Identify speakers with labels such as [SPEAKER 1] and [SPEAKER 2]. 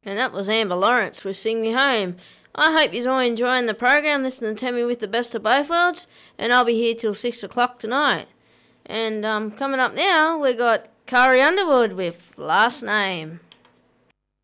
[SPEAKER 1] And that was Amber Lawrence with Sing Me Home. I hope you're all enjoying the program, listening to me with the best of both worlds, and I'll be here till 6 o'clock tonight. And coming up now, we got Kari Underwood with Last Name.